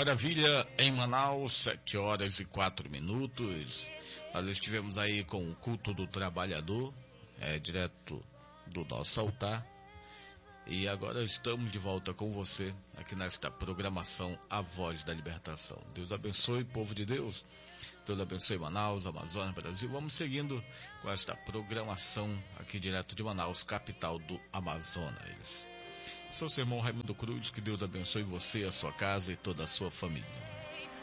Maravilha, em Manaus, 7h04. Nós estivemos aí com o culto do trabalhador, direto do nosso altar. E agora estamos de volta com você aqui nesta programação A Voz da Libertação. Deus abençoe, povo de Deus. Deus abençoe Manaus, Amazonas, Brasil. Vamos seguindo com esta programação aqui direto de Manaus, capital do Amazonas. Sou seu irmão Raimundo Cruz, que Deus abençoe você, a sua casa e toda a sua família.